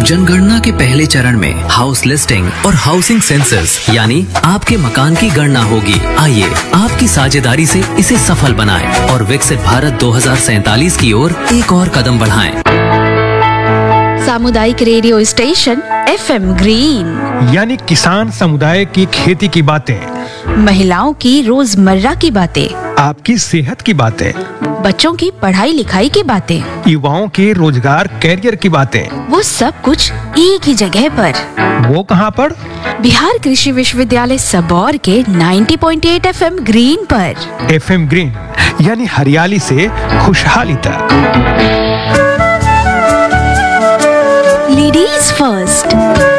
जनगणना के पहले चरण में हाउस लिस्टिंग और हाउसिंग सेंसस यानी आपके मकान की गणना होगी। आइए आपकी साझेदारी से इसे सफल बनाएं और विकसित भारत 2047 की ओर एक और कदम बढ़ाएं। सामुदायिक रेडियो स्टेशन FM ग्रीन, यानी किसान समुदाय की खेती की बातें, महिलाओं की रोजमर्रा की बातें, आपकी सेहत की बातें, बच्चों की पढ़ाई लिखाई की बातें, युवाओं के रोजगार कैरियर की बातें, वो सब कुछ एक ही जगह पर। वो कहाँ पर? बिहार कृषि विश्वविद्यालय सबौर के 90.8 FM ग्रीन पर। FM ग्रीन यानी हरियाली से खुशहाली तक। Ladies first.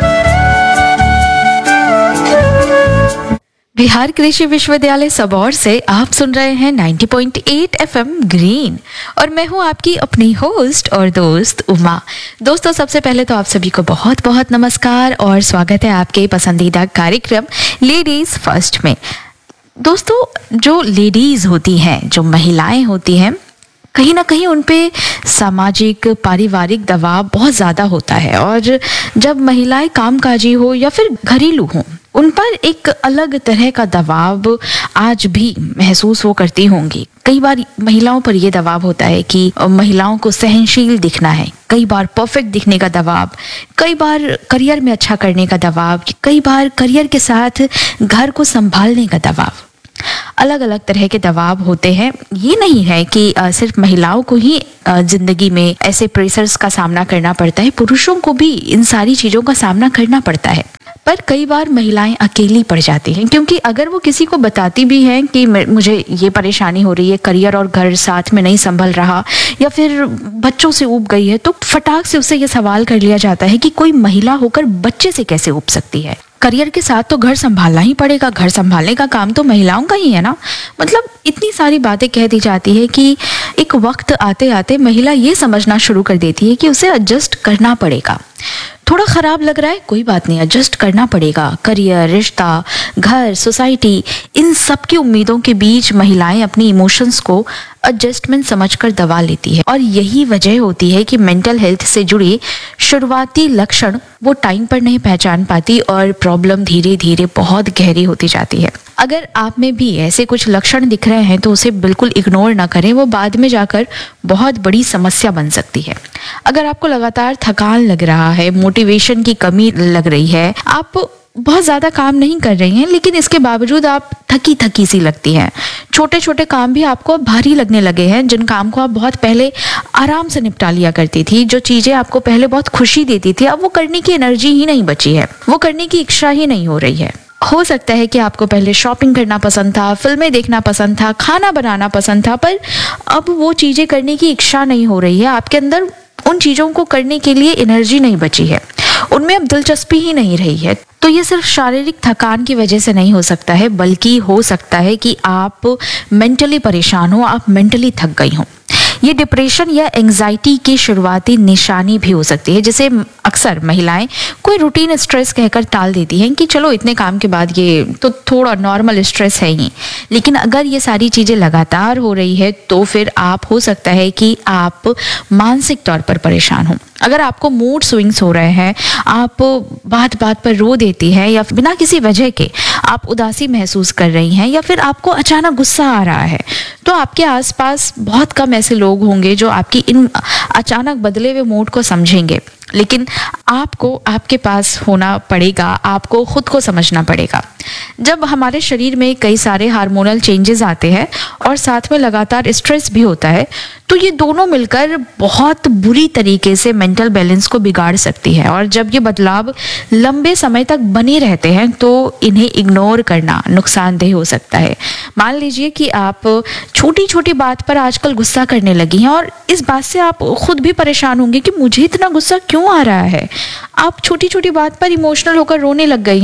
बिहार कृषि विश्वविद्यालय सबौर से आप सुन रहे हैं 90.8 FM ग्रीन और मैं हूं आपकी अपनी होस्ट और दोस्त उमा। दोस्तों, सबसे पहले तो आप सभी को बहुत बहुत नमस्कार और स्वागत है आपके पसंदीदा कार्यक्रम लेडीज फर्स्ट में। दोस्तों, जो लेडीज होती हैं, जो महिलाएं होती हैं, कहीं ना कहीं उन पे सामाजिक पारिवारिक दबाव बहुत ज़्यादा होता है और जब महिलाएं कामकाजी हो या फिर घरेलू हो, उन पर एक अलग तरह का दबाव आज भी महसूस वो करती होंगी। कई बार महिलाओं पर ये दबाव होता है कि महिलाओं को सहनशील दिखना है, कई बार परफेक्ट दिखने का दबाव, कई बार करियर में अच्छा करने का दबाव, कई बार करियर के साथ घर को संभालने का दबाव। अलग अलग तरह के दबाव होते हैं। ये नहीं है कि सिर्फ महिलाओं को ही जिंदगी में ऐसे प्रेशर्स का सामना करना पड़ता है, पुरुषों को भी इन सारी चीज़ों का सामना करना पड़ता है। पर कई बार महिलाएं अकेली पड़ जाती हैं, क्योंकि अगर वो किसी को बताती भी हैं कि मुझे ये परेशानी हो रही है, करियर और घर साथ में नहीं संभल रहा या फिर बच्चों से ऊब गई है, तो फटाक से उससे ये सवाल कर लिया जाता है कि कोई महिला होकर बच्चे से कैसे ऊब सकती है। करियर के साथ तो घर संभालना ही पड़ेगा, घर संभालने का काम तो महिलाओं का ही है ना। मतलब इतनी सारी बातें कह दी जाती है कि एक वक्त आते आते महिला ये समझना शुरू कर देती है कि उसे एडजस्ट करना पड़ेगा। थोड़ा खराब लग रहा है, कोई बात नहीं, एडजस्ट करना पड़ेगा। करियर, रिश्ता, घर, सोसाइटी, इन सब की उम्मीदों के बीच महिलाएं अपनी इमोशंस को एडजस्टमेंट समझकर दबा लेती है और यही वजह होती है कि मेंटल हेल्थ से जुड़ी शुरुआती लक्षण वो टाइम पर नहीं पहचान पाती और प्रॉब्लम धीरे धीरे बहुत गहरी होती जाती है। अगर आप में भी ऐसे कुछ लक्षण दिख रहे हैं तो उसे बिल्कुल इग्नोर ना करें, वो बाद में जाकर बहुत बड़ी समस्या बन सकती है। अगर आपको लगातार थकान लग रहा है, मोटिवेशन की कमी लग रही है, आप बहुत ज़्यादा काम नहीं कर रही हैं लेकिन इसके बावजूद आप थकी थकी सी लगती हैं, छोटे छोटे काम भी आपको भारी लगने लगे हैं, जिन काम को आप बहुत पहले आराम से निपटा लिया करती थी, जो चीज़ें आपको पहले बहुत खुशी देती थी, अब वो करने की एनर्जी ही नहीं बची है, वो करने की इच्छा ही नहीं हो रही है। हो सकता है कि आपको पहले शॉपिंग करना पसंद था, फिल्में देखना पसंद था, खाना बनाना पसंद था, पर अब वो चीज़ें करने की इच्छा नहीं हो रही है। आपके अंदर उन चीज़ों को करने के लिए एनर्जी नहीं बची है, उनमें अब दिलचस्पी ही नहीं रही है। तो ये सिर्फ शारीरिक थकान की वजह से नहीं हो सकता है, बल्कि हो सकता है कि आप मेंटली परेशान हो, आप मेंटली थक गई हो। ये डिप्रेशन या एंजाइटी की शुरुआती निशानी भी हो सकती है, जिसे अक्सर महिलाएं कोई रूटीन स्ट्रेस कहकर टाल देती हैं कि चलो इतने काम के बाद ये तो थोड़ा नॉर्मल स्ट्रेस है ही। लेकिन अगर ये सारी चीज़ें लगातार हो रही है तो फिर हो सकता है कि आप मानसिक तौर पर परेशान हो। अगर आपको मूड स्विंग्स हो रहे हैं, आप बात बात पर रो देती हैं या बिना किसी वजह के आप उदासी महसूस कर रही हैं या फिर आपको अचानक गुस्सा आ रहा है, तो आपके आसपास बहुत कम ऐसे लोग होंगे जो आपकी इन अचानक बदले हुए मूड को समझेंगे। लेकिन आपको आपके पास होना पड़ेगा, आपको खुद को समझना पड़ेगा। जब हमारे शरीर में कई सारे हार्मोनल चेंजेस आते हैं और साथ में लगातार स्ट्रेस भी होता है, तो ये दोनों मिलकर बहुत बुरी तरीके से मेंटल बैलेंस को बिगाड़ सकती है। और जब ये बदलाव लंबे समय तक बने रहते हैं तो इन्हें इग्नोर करना नुकसानदेह हो सकता है। मान लीजिए कि आप छोटी छोटी बात पर आजकल गुस्सा करने लगी हैं और इस बात से आप खुद भी परेशान होंगे कि मुझे इतना गुस्सा क्यों आ रहा है। आप छोटी छोटी बात पर इमोशनल होकर रोने लग गई हैं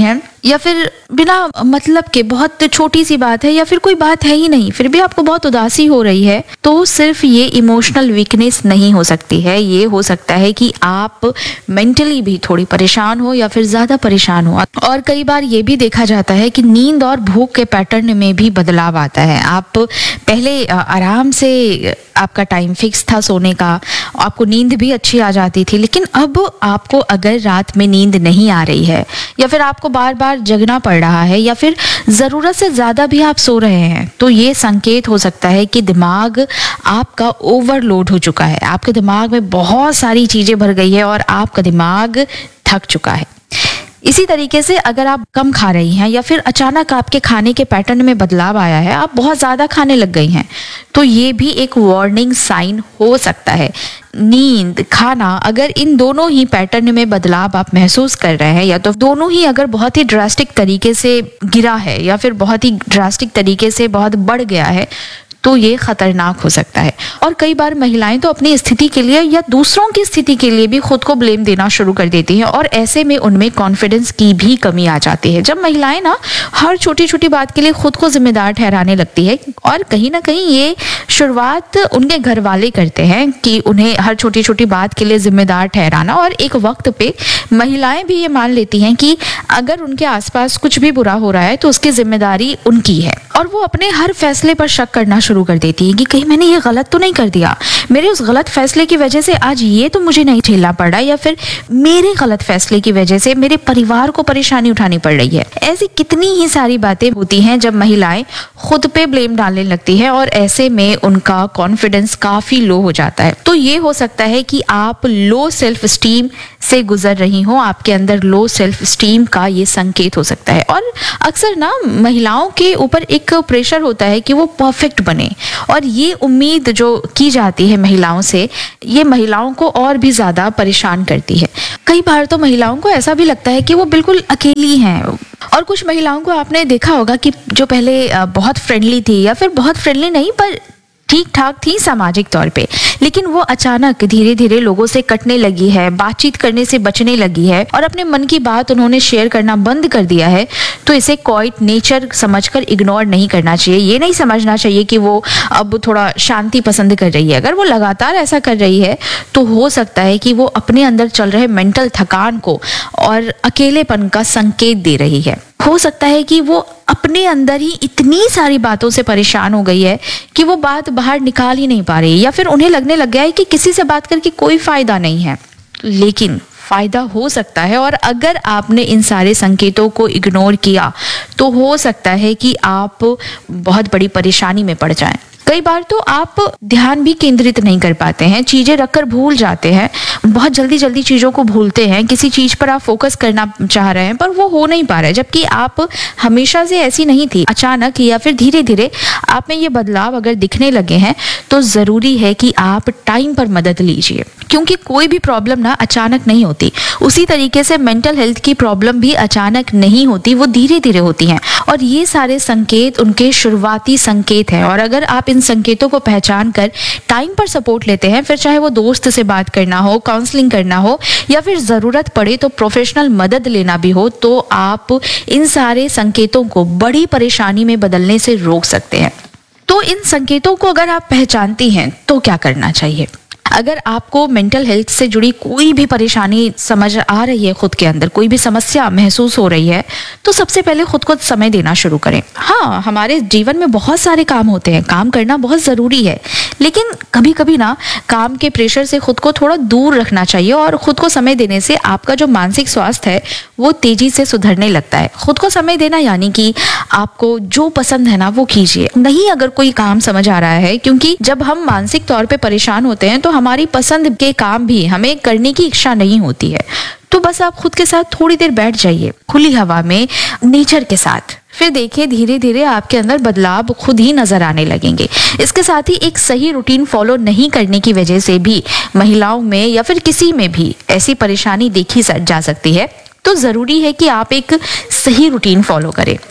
या फिर बिना मतलब के बहुत छोटी सी बात है या फिर कोई बात है ही नहीं, फिर भी आपको बहुत उदासी हो रही है, तो सिर्फ ये इमोशनल वीकनेस नहीं हो सकती है। ये हो सकता है कि आप मेंटली भी थोड़ी परेशान हो या फिर ज्यादा परेशान हो। और कई बार ये भी देखा जाता है कि नींद और भूख के पैटर्न में भी बदलाव आता है। आप पहले आराम से आपका टाइम फिक्स था सोने का, आपको नींद भी अच्छी आ जाती थी, लेकिन अब आपको अगर रात में नींद नहीं आ रही है या फिर आपको बार बार जगना पड़ रहा है या फिर ज़रूरत से ज़्यादा भी आप सो रहे हैं, तो ये संकेत हो सकता है कि दिमाग आपका ओवरलोड हो चुका है। आपके दिमाग में बहुत सारी चीज़ें भर गई है और आपका दिमाग थक चुका है। इसी तरीके से अगर आप कम खा रही हैं या फिर अचानक आपके खाने के पैटर्न में बदलाव आया है, आप बहुत ज़्यादा खाने लग गई हैं, तो ये भी एक वार्निंग साइन हो सकता है। नींद, खाना, अगर इन दोनों ही पैटर्न में बदलाव आप महसूस कर रहे हैं या तो दोनों ही अगर बहुत ही ड्रास्टिक तरीके से गिरा है या फिर बहुत ही ड्रास्टिक तरीके से बहुत बढ़ गया है, तो ये खतरनाक हो सकता है। और कई बार महिलाएं तो अपनी स्थिति के लिए या दूसरों की स्थिति के लिए भी खुद को ब्लेम देना शुरू कर देती हैं और ऐसे में उनमें कॉन्फिडेंस की भी कमी आ जाती है। जब महिलाएं ना हर छोटी छोटी बात के लिए खुद को जिम्मेदार ठहराने लगती है, और कहीं ना कहीं ये शुरुआत उनके घर वाले करते हैं कि उन्हें हर छोटी छोटी बात के लिए जिम्मेदार ठहराना, और एक वक्त पे महिलाएं भी ये मान लेती हैं कि अगर उनके आसपास कुछ भी बुरा हो रहा है तो उसकी जिम्मेदारी उनकी है, और वो अपने हर फैसले पर शक करना शुरू कर देती है कि कहीं मैंने ये गलत तो नहीं कर दिया, मेरे उस गलत फैसले की वजह से आज ये तो मुझे नहीं झेलना पड़ रहा, या फिर मेरे गलत फैसले की वजह से मेरे परिवार को परेशानी उठानी पड़ रही है। ऐसी कितनी ही सारी बातें होती हैं जब महिलाएं खुद पे ब्लेम डालने लगती है और ऐसे में उनका कॉन्फिडेंस काफी लो हो जाता है। तो ये हो सकता है कि आप लो सेल्फ स्टीम से गुजर रही हो, आपके अंदर लो सेल्फ स्टीम का ये संकेत हो सकता है। और अक्सर ना महिलाओं के ऊपर एक प्रेशर होता है कि वो परफेक्ट बने, और ये उम्मीद जो की जाती है महिलाओं से, ये महिलाओं को और भी ज्यादा परेशान करती है। कई बार तो महिलाओं को ऐसा भी लगता है कि वो बिल्कुल अकेली हैं। और कुछ महिलाओं को आपने देखा होगा कि जो पहले बहुत फ्रेंडली थी या फिर बहुत फ्रेंडली नहीं पर ठीक ठाक थी सामाजिक तौर पे, लेकिन वो अचानक धीरे धीरे लोगों से कटने लगी है, बातचीत करने से बचने लगी है और अपने मन की बात उन्होंने शेयर करना बंद कर दिया है। तो इसे क्वाइट नेचर समझकर इग्नोर नहीं करना चाहिए। ये नहीं समझना चाहिए कि वो अब थोड़ा शांति पसंद कर रही है। अगर वो लगातार ऐसा कर रही है तो हो सकता है कि वो अपने अंदर चल रहे मेंटल थकान को और अकेलेपन का संकेत दे रही है। हो सकता है कि वो अपने अंदर ही इतनी सारी बातों से परेशान हो गई है कि वो बात बाहर निकाल ही नहीं पा रही, या फिर उन्हें लगने लग गया है कि किसी से बात करके कोई फायदा नहीं है। लेकिन फायदा हो सकता है, और अगर आपने इन सारे संकेतों को इग्नोर किया तो हो सकता है कि आप बहुत बड़ी परेशानी में पड़ जाएं। कई बार तो आप ध्यान भी केंद्रित नहीं कर पाते हैं, चीजें रखकर भूल जाते हैं, बहुत जल्दी जल्दी चीजों को भूलते हैं। किसी चीज पर आप फोकस करना चाह रहे हैं पर वो हो नहीं पा रहा है, जबकि आप हमेशा से ऐसी नहीं थी। अचानक या फिर धीरे धीरे आप में ये बदलाव अगर दिखने लगे हैं तो जरूरी है कि आप टाइम पर मदद लीजिए, क्योंकि कोई भी प्रॉब्लम ना अचानक नहीं होती। उसी तरीके से मेंटल हेल्थ की प्रॉब्लम भी अचानक नहीं होती, वो धीरे धीरे होती हैं, और ये सारे संकेत उनके शुरुआती संकेत हैं। और अगर आप इन संकेतों को पहचान कर टाइम पर सपोर्ट लेते हैं, फिर चाहे वो दोस्त से बात करना हो, काउंसलिंग करना हो, या फिर जरूरत पड़े तो प्रोफेशनल मदद लेना भी हो, तो आप इन सारे संकेतों को बड़ी परेशानी में बदलने से रोक सकते हैं। तो इन संकेतों को अगर आप पहचानती हैं तो क्या करना चाहिए? अगर आपको मेंटल हेल्थ से जुड़ी कोई भी परेशानी समझ आ रही है, खुद के अंदर कोई भी समस्या महसूस हो रही है, तो सबसे पहले खुद को समय देना शुरू करें। हाँ, हमारे जीवन में बहुत सारे काम होते हैं, काम करना बहुत ज़रूरी है, लेकिन कभी कभी ना काम के प्रेशर से खुद को थोड़ा दूर रखना चाहिए, और खुद को समय देने से आपका जो मानसिक स्वास्थ्य है वो तेजी से सुधरने लगता है। खुद को समय देना यानी कि आपको जो पसंद है ना वो कीजिए। नहीं अगर कोई काम समझ आ रहा है, क्योंकि जब हम मानसिक तौर पे परेशान होते हैं तो हमारी पसंद के काम भी हमें करने की इच्छा नहीं होती है, तो बस आप खुद के साथ थोड़ी देर बैठ जाइए खुली हवा में, नेचर के साथ। फिर देखिए धीरे धीरे आपके अंदर बदलाव खुद ही नजर आने लगेंगे। इसके साथ ही एक सही रूटीन फॉलो नहीं करने की वजह से भी महिलाओं में या फिर किसी में भी ऐसी परेशानी देखी जा सकती है। तो जरूरी है कि आप एक सही रूटीन फॉलो करें।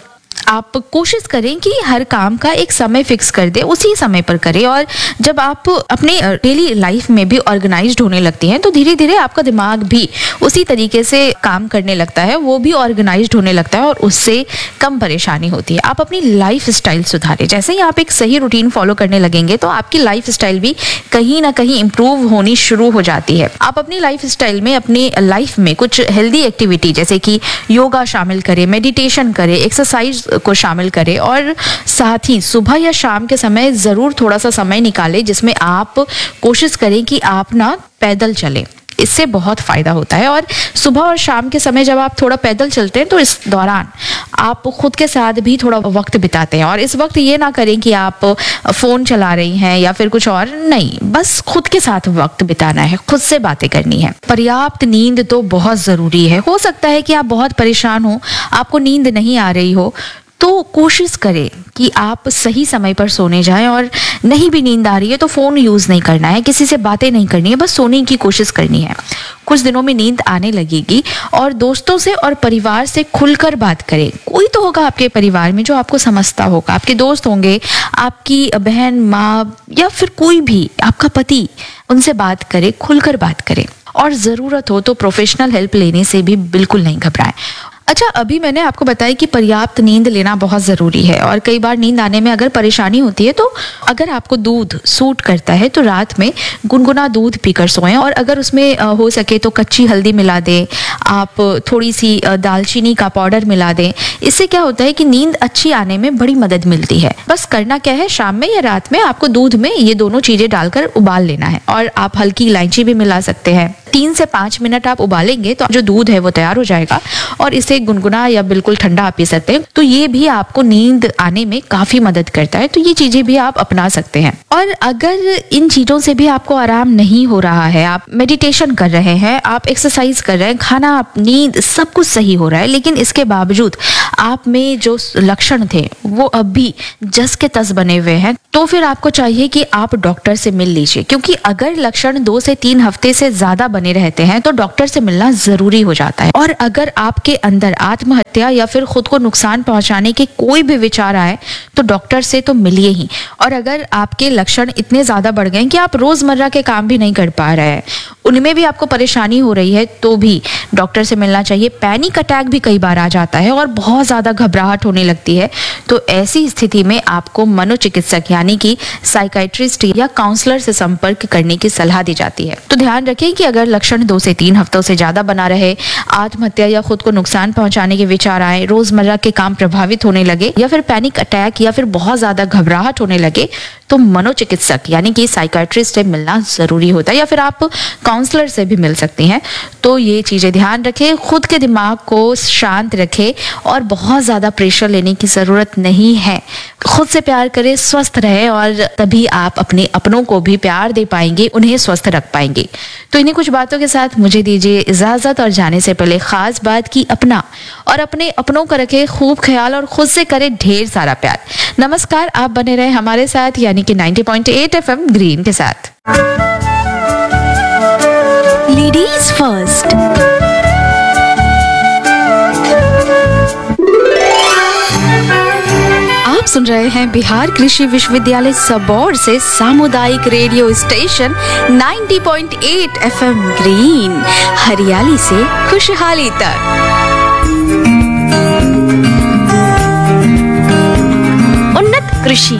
आप कोशिश करें कि हर काम का एक समय फिक्स कर दे, उसी समय पर करें। और जब आप अपने डेली लाइफ में भी ऑर्गेनाइज्ड होने लगती हैं तो धीरे धीरे आपका दिमाग भी उसी तरीके से काम करने लगता है, वो भी ऑर्गेनाइज्ड होने लगता है और उससे कम परेशानी होती है। आप अपनी लाइफ स्टाइल सुधारें। जैसे ही आप एक सही रूटीन फॉलो करने लगेंगे तो आपकी लाइफ स्टाइल भी कहीं ना कहीं इंप्रूव होनी शुरू हो जाती है। आप अपनी लाइफ स्टाइल में, अपनी लाइफ में कुछ हेल्दी एक्टिविटी जैसे कि योगा शामिल करें, मेडिटेशन करें, एक्सरसाइज को शामिल करें और साथ ही सुबह या शाम के समय ज़रूर थोड़ा सा समय निकालें जिसमें आप कोशिश करें कि आप ना पैदल चलें। इससे बहुत फ़ायदा होता है। और सुबह और शाम के समय जब आप थोड़ा पैदल चलते हैं तो इस दौरान आप खुद के साथ भी थोड़ा वक्त बिताते हैं। और इस वक्त ये ना करें कि आप फ़ोन चला रही हैं या फिर कुछ और, नहीं, बस खुद के साथ वक्त बिताना है, खुद से बातें करनी है। पर्याप्त नींद तो बहुत ज़रूरी है। हो सकता है कि आप बहुत परेशान हो, आपको नींद नहीं आ रही हो, तो कोशिश करें कि आप सही समय पर सोने जाएं। और नहीं भी नींद आ रही है तो फ़ोन यूज़ नहीं करना है, किसी से बातें नहीं करनी है, बस सोने की कोशिश करनी है। कुछ दिनों में नींद आने लगेगी और दोस्तों से और परिवार से खुलकर बात करें। कोई तो होगा आपके परिवार में जो आपको समझता होगा, आपके दोस्त होंगे, आपकी बहन, माँ या फिर कोई भी, आपका पति, उनसे बात करें, खुलकर बात करें। और ज़रूरत हो तो प्रोफेशनल हेल्प लेने से भी बिल्कुल नहीं घबराएं। अच्छा, अभी मैंने आपको बताया कि पर्याप्त नींद लेना बहुत ज़रूरी है। और कई बार नींद आने में अगर परेशानी होती है तो अगर आपको दूध सूट करता है तो रात में गुनगुना दूध पीकर सोएं। और अगर उसमें हो सके तो कच्ची हल्दी मिला दें, आप थोड़ी सी दालचीनी का पाउडर मिला दें। इससे क्या होता है कि नींद अच्छी आने में बड़ी मदद मिलती है। बस करना क्या है, शाम में या रात में आपको दूध में ये दोनों चीज़ें डालकर उबाल लेना है। और आप हल्की इलायची भी मिला सकते हैं। 3 से 5 मिनट आप उबालेंगे तो जो दूध है वो तैयार हो जाएगा और इसे गुनगुना या बिल्कुल ठंडा आप पी सकते हैं। तो ये भी आपको नींद आने में काफी मदद करता है। तो ये चीजें भी आप अपना सकते हैं। और अगर इन चीजों से भी आपको आराम नहीं हो रहा है, आप मेडिटेशन कर रहे हैं, आप एक्सरसाइज कर रहे हैं, खाना, नींद, सब कुछ सही हो रहा है, लेकिन इसके बावजूद आप में जो लक्षण थे वो अब भी जस के तस बने हुए हैं, तो फिर आपको चाहिए कि आप डॉक्टर से मिल लीजिए। क्योंकि अगर लक्षण 2 से 3 हफ्ते से ज्यादा बने रहते हैं तो डॉक्टर से मिलना जरूरी हो जाता है। और अगर आपके अंदर आत्महत्या या फिर खुद को नुकसान पहुंचाने के कोई भी विचार आए तो डॉक्टर से तो मिलिए ही। और अगर आपके लक्षण इतने ज्यादा बढ़ गए कि आप रोजमर्रा के काम भी नहीं कर पा रहे हैं, उनमें भी आपको परेशानी हो रही है, तो भी डॉक्टर से मिलना चाहिए। पैनिक अटैक भी कई बार आ जाता है और बहुत ज्यादा घबराहट होने लगती है। तो ऐसी स्थिति में आपको मनोचिकित्सक यानी कि साइकाइट्रिस्ट या काउंसलर से संपर्क करने की सलाह दी जाती है। तो ध्यान रखें कि अगर लक्षण 2 से 3 हफ्तों से ज्यादा बना रहे, आत्महत्या या खुद को नुकसान पहुंचाने के विचार आए, रोजमर्रा के काम प्रभावित होने लगे या फिर पैनिक अटैक या फिर बहुत ज्यादा घबराहट होने लगे, तो मनोचिकित्सक यानी कि साइकाइट्रिस्ट से मिलना जरूरी होता है। या फिर आप काउंसलर से भी मिल सकती हैं। तो ये चीजें ध्यान रखें, खुद के दिमाग को शांत रखें और बहुत ज्यादा प्रेशर लेने की जरूरत नहीं है। खुद से प्यार करें, स्वस्थ रहे और तभी आप अपने अपनों को भी प्यार दे पाएंगे, उन्हें स्वस्थ रख पाएंगे। तो इन्हीं कुछ बातों के साथ मुझे दीजिए इजाजत और जाने से पहले खास बात की अपना और अपने अपनों का रखें खूब ख्याल और खुद से करें ढेर सारा प्यार। नमस्कार, आप बने रहे हमारे साथ यानी कि 90.8 FM ग्रीन के साथ। Ladies first. आप सुन रहे हैं बिहार कृषि विश्वविद्यालय सबौर से सामुदायिक रेडियो स्टेशन 90.8 FM ग्रीन, हरियाली से खुशहाली तक। उन्नत कृषि।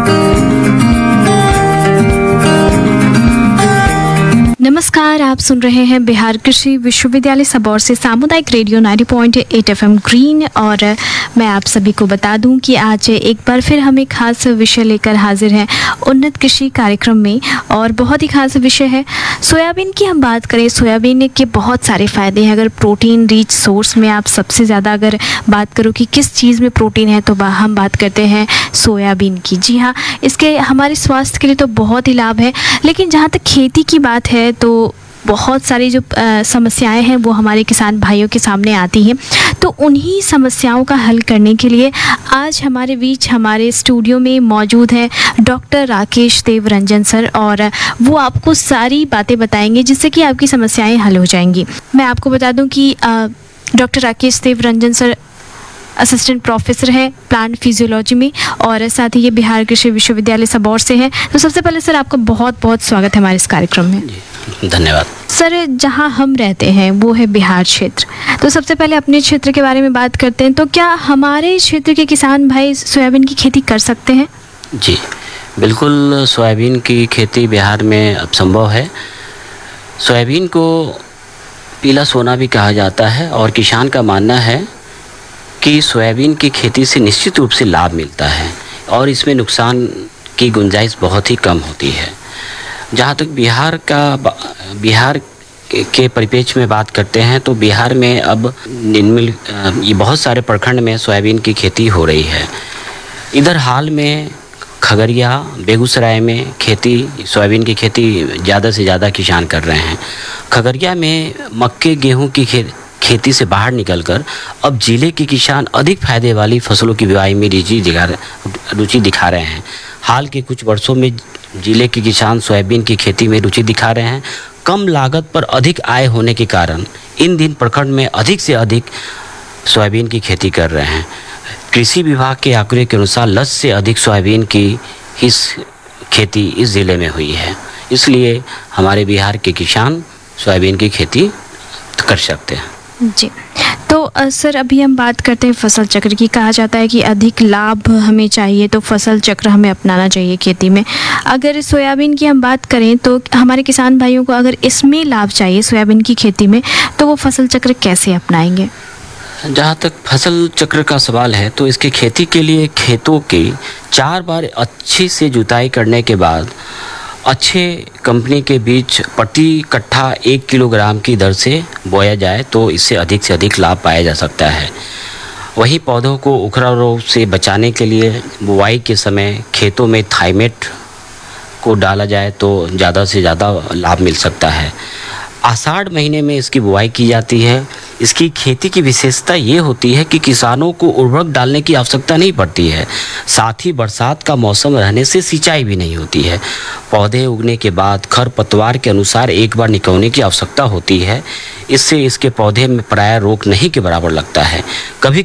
नमस्कार, आप सुन रहे हैं बिहार कृषि विश्वविद्यालय सबौर से सामुदायिक रेडियो 90.8 FM ग्रीन। और मैं आप सभी को बता दूं कि आज एक बार फिर हम एक खास विषय लेकर हाजिर हैं उन्नत कृषि कार्यक्रम में। और बहुत ही खास विषय है सोयाबीन की। हम बात करें, सोयाबीन के बहुत सारे फ़ायदे हैं। अगर प्रोटीन रिच सोर्स में आप सबसे ज़्यादा अगर बात करो कि किस चीज़ में प्रोटीन है, तो हम बात करते हैं सोयाबीन की। जी हाँ, इसके हमारे स्वास्थ्य के लिए तो बहुत ही लाभ है। लेकिन जहाँ तक खेती की बात है तो बहुत सारी जो समस्याएं हैं वो हमारे किसान भाइयों के सामने आती हैं। तो उन्हीं समस्याओं का हल करने के लिए आज हमारे बीच, हमारे स्टूडियो में मौजूद हैं डॉक्टर राकेश देव रंजन सर, और वो आपको सारी बातें बताएंगे जिससे कि आपकी समस्याएं हल हो जाएंगी। मैं आपको बता दूं कि डॉक्टर राकेश देव रंजन सर असिस्टेंट प्रोफेसर हैं प्लांट फिजियोलॉजी में, और साथ ही ये बिहार कृषि विश्वविद्यालय सबौर से हैं। तो सबसे पहले सर आपका बहुत बहुत स्वागत है हमारे इस कार्यक्रम में। धन्यवाद। सर, जहाँ हम रहते हैं वो है बिहार क्षेत्र, तो सबसे पहले अपने क्षेत्र के बारे में बात करते हैं। तो क्या हमारे क्षेत्र के किसान भाई सोयाबीन की खेती कर सकते हैं? जी बिल्कुल, सोयाबीन की खेती बिहार में अब संभव है। सोयाबीन को पीला सोना भी कहा जाता है और किसान का मानना है कि सोयाबीन की खेती से निश्चित रूप से लाभ मिलता है और इसमें नुकसान की गुंजाइश बहुत ही कम होती है। जहाँ तक बिहार के परिप्रेक्ष्य में बात करते हैं तो बिहार में अब ये बहुत सारे प्रखंड में सोयाबीन की खेती हो रही है। इधर हाल में खगड़िया, बेगूसराय में सोयाबीन की खेती ज़्यादा से ज़्यादा किसान कर रहे हैं। खगड़िया में मक्के गेहूं की खेती से बाहर निकलकर अब जिले के किसान अधिक फायदे वाली फसलों की बुआई में रुचि दिखा रहे हैं। हाल के कुछ वर्षों में जिले के किसान सोयाबीन की खेती में रुचि दिखा रहे हैं। कम लागत पर अधिक आय होने के कारण इन दिन प्रखंड में अधिक से अधिक सोयाबीन की खेती कर रहे हैं। कृषि विभाग के आंकड़े के अनुसार 10 से अधिक सोयाबीन की खेती इस ज़िले में हुई है। इसलिए हमारे बिहार के किसान सोयाबीन की खेती कर सकते हैं। जी, तो सर अभी हम बात करते हैं फसल चक्र की। कहा जाता है कि अधिक लाभ हमें चाहिए तो फसल चक्र हमें अपनाना चाहिए खेती में। अगर सोयाबीन की हम बात करें तो हमारे किसान भाइयों को अगर इसमें लाभ चाहिए सोयाबीन की खेती में, तो वो फसल चक्र कैसे अपनाएंगे? जहाँ तक फसल चक्र का सवाल है तो इसकी खेती के लिए खेतों की 4 बार अच्छी से जुताई करने के बाद अच्छे कंपनी के बीज प्रति कट्ठा 1 किलोग्राम की दर से बोया जाए तो इससे अधिक लाभ पाया जा सकता है। वहीं पौधों को उखड़ा रोग से बचाने के लिए बुआई के समय खेतों में थाइमेट को डाला जाए तो ज़्यादा से ज़्यादा लाभ मिल सकता है। आषाढ़ महीने में इसकी बुआई की जाती है। इसकी खेती की विशेषता ये होती है कि किसानों को उर्वरक डालने की आवश्यकता नहीं पड़ती है। साथ ही बरसात का मौसम रहने से सिंचाई भी नहीं होती है। पौधे उगने के बाद खरपतवार के अनुसार एक बार निकलने की आवश्यकता होती है। इससे इसके पौधे में प्रायः रोग नहीं के बराबर लगता है। कभी